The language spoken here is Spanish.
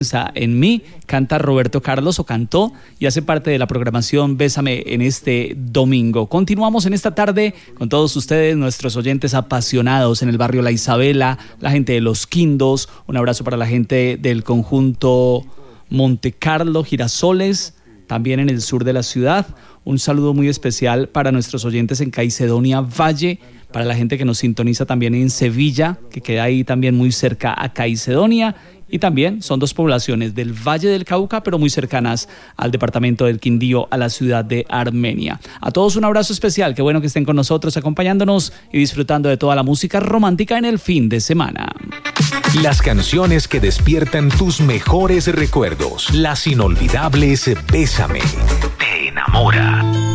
En mí, canta Roberto Carlos, o cantó, y hace parte de la programación Bésame en este domingo. Continuamos en esta tarde con todos ustedes, nuestros oyentes apasionados en el barrio La Isabela, la gente de Los Quindos. Un abrazo para la gente del conjunto Monte Carlo, Girasoles, también en el sur de la ciudad. Un saludo muy especial para nuestros oyentes en Caicedonia Valle, para la gente que nos sintoniza también en Sevilla, que queda ahí también muy cerca a Caicedonia. Y también son dos poblaciones del Valle del Cauca, pero muy cercanas al departamento del Quindío, a la ciudad de Armenia. A todos un abrazo especial, qué bueno que estén con nosotros, acompañándonos y disfrutando de toda la música romántica en el fin de semana. Las canciones que despiertan tus mejores recuerdos, las inolvidables Bésame, te enamora.